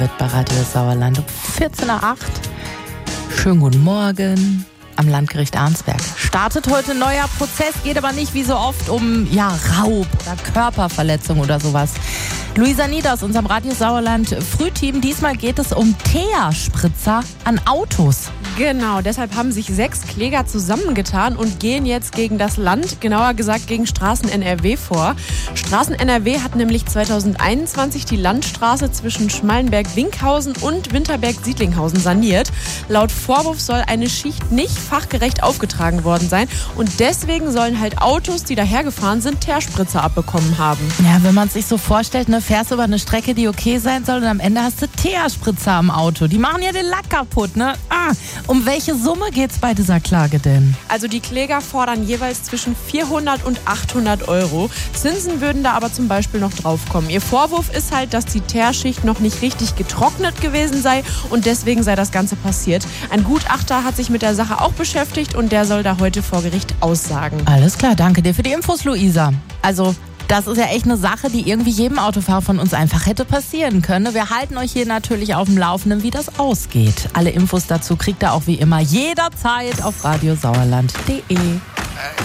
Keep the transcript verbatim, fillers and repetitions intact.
Bei Radio Sauerland um vierzehn Uhr acht. Schönen guten Morgen. Am Landgericht Arnsberg startet heute ein neuer Prozess, geht aber nicht wie so oft um ja, Raub oder Körperverletzung oder sowas. Luisa Nieder aus unserem Radio Sauerland Frühteam. Diesmal geht es um Teerspritzer an Autos. Genau, deshalb haben sich sechs Kläger zusammengetan und gehen jetzt gegen das Land, genauer gesagt gegen Straßen N R W vor. Straßen N R W hat nämlich zweitausendeinundzwanzig die Landstraße zwischen Schmallenberg-Winkhausen und Winterberg-Siedlinghausen saniert. Laut Vorwurf soll eine Schicht nicht fachgerecht aufgetragen worden sein und deswegen sollen halt Autos, die dahergefahren sind, Teerspritzer abbekommen haben. Ja, wenn man es sich so vorstellt, ne, fährst du über eine Strecke, die okay sein soll und am Ende hast du Teerspritzer am Auto. Die machen ja den Lack kaputt, ne? Ah, um welche Summe geht's bei dieser Klage denn? Also die Kläger fordern jeweils zwischen vierhundert und achthundert Euro. Zinsen würden da aber zum Beispiel noch draufkommen. Ihr Vorwurf ist halt, dass die Teerschicht noch nicht richtig getrocknet gewesen sei und deswegen sei das Ganze passiert. Ein Gutachter hat sich mit der Sache auch beschäftigt und der soll da heute vor Gericht aussagen. Alles klar, danke dir für die Infos, Luisa. Also das ist ja echt eine Sache, die irgendwie jedem Autofahrer von uns einfach hätte passieren können. Wir halten euch hier natürlich auf dem Laufenden, wie das ausgeht. Alle Infos dazu kriegt ihr auch wie immer jederzeit auf radiosauerland punkt de.